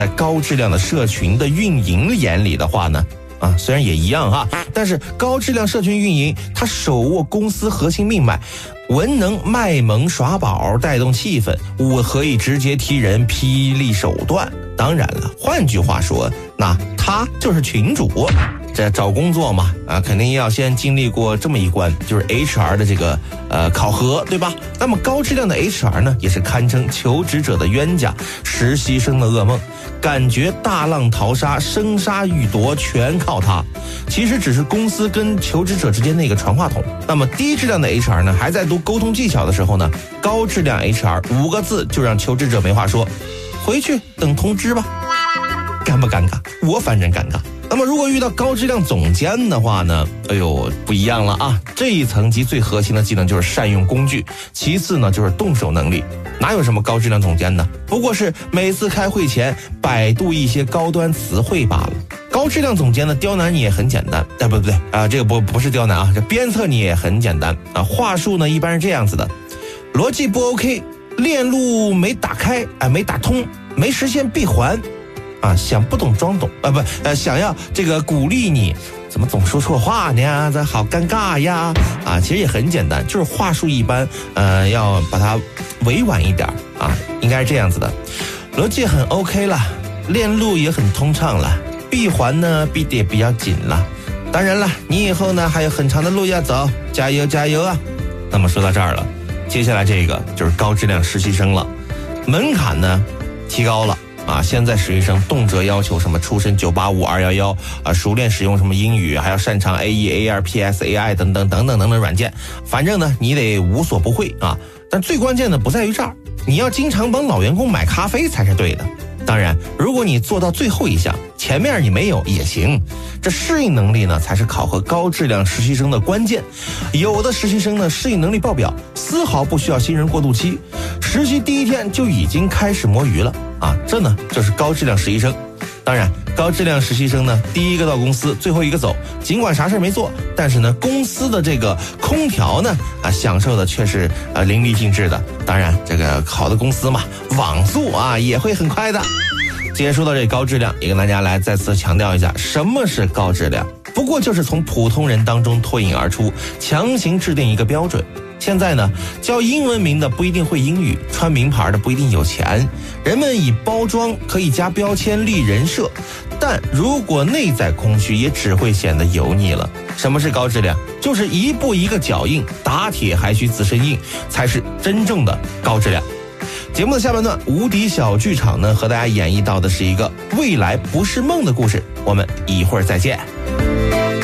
在高质量的社群的运营眼里的话呢，虽然也一样哈，但是高质量社群运营它手握公司核心命脉，文能卖萌耍宝带动气氛，武可以直接踢人霹雳手段。当然了，换句话说，那他就是群主。这找工作嘛，肯定要先经历过这么一关，就是 HR 的这个考核，对吧？那么高质量的 HR 呢，也是堪称求职者的冤家，实习生的噩梦，感觉大浪淘沙，生杀予夺全靠他。其实只是公司跟求职者之间的一个传话筒。那么低质量的 HR 呢，还在读沟通技巧的时候呢，高质量 HR 5个字就让求职者没话说，回去等通知吧。尴不尴尬？我反正尴尬。那么如果遇到高质量总监的话呢，不一样了啊！这一层级最核心的技能就是善用工具，其次呢就是动手能力。哪有什么高质量总监呢？不过是每次开会前百度一些高端词汇罢了。高质量总监呢，刁难你也很简单，不对啊，这个不是刁难啊，这鞭策你也很简单啊。话术呢一般是这样子的：逻辑不 OK， 链路没打开，没打通，没实现闭环。想不懂装懂想要这个鼓励你，怎么总说错话呢？这好尴尬呀！其实也很简单，就是话术一般，要把它委婉一点应该是这样子的：逻辑很 OK 了，链路也很通畅了，闭环呢闭得也比较紧了。当然了，你以后呢还有很长的路要走，加油加油啊！那么说到这儿了，接下来这个就是高质量实习生了，门槛呢提高了。现在实习生动辄要求什么出身985、211熟练使用什么英语，还要擅长 AE、AR、PS、AI 等等软件，反正呢你得无所不会但最关键的不在于这儿，你要经常帮老员工买咖啡才是对的。当然，如果你做到最后一项，前面你没有也行。这适应能力呢，才是考核高质量实习生的关键。有的实习生呢，适应能力爆表，丝毫不需要新人过渡期，实习第一天就已经开始摸鱼了这呢就是高质量实习生。当然，高质量实习生呢，第一个到公司，最后一个走，尽管啥事没做，但是呢，公司的这个空调呢，享受的却是淋漓尽致的。当然，这个好的公司嘛，网速也会很快的。既然说到这高质量，也跟大家来再次强调一下，什么是高质量？不过就是从普通人当中脱颖而出，强行制定一个标准。现在呢，叫英文名的不一定会英语，穿名牌的不一定有钱，人们以包装可以加标签立人设，但如果内在空虚，也只会显得油腻了。什么是高质量？就是一步一个脚印，打铁还需自身硬，才是真正的高质量。节目的下半段，无敌小剧场呢，和大家演绎到的是一个未来不是梦的故事，我们一会儿再见。